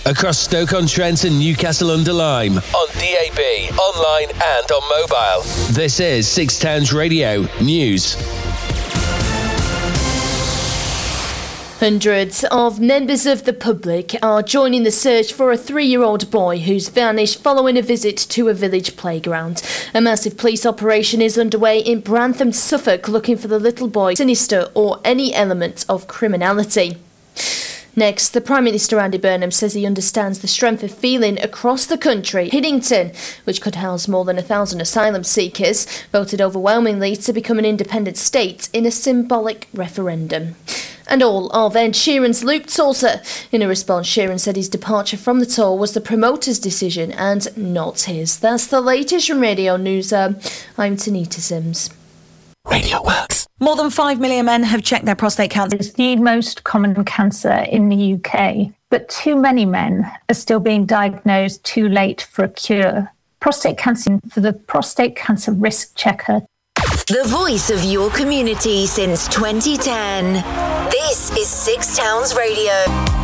across Stoke-on-Trent and Newcastle-under-Lyme, on DAB, online and on mobile. This is Six Towns Radio News. Hundreds of members of the public are joining the search for a 3-year-old boy who's vanished following a visit to a village playground. A massive police operation is underway in Brantham, Suffolk, looking for the little boy, sinister or any element of criminality. Next, the Prime Minister Andy Burnham says he understands the strength of feeling across the country. Hiddington, which could house more than 1,000 asylum seekers, voted overwhelmingly to become an independent state in a symbolic referendum. And all of Ed Sheeran's Loop tour. In a response, Sheeran said his departure from the tour was the promoter's decision and not his. That's the latest from Radio News. I'm Tanita Sims. Radio Works. More than 5 million men have checked their prostate cancer. It's the most common cancer in the UK, but too many men are still being diagnosed too late for a cure. Prostate cancer for the Prostate Cancer Risk Checker. The voice of your community since 2010. This is Six Towns Radio.